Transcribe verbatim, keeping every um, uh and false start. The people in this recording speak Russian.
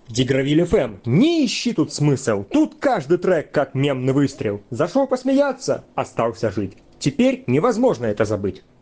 Дигравиль эф эм, не ищи тут смысл, тут каждый трек как мемный выстрел. Зашел посмеяться, остался жить. Теперь невозможно это забыть.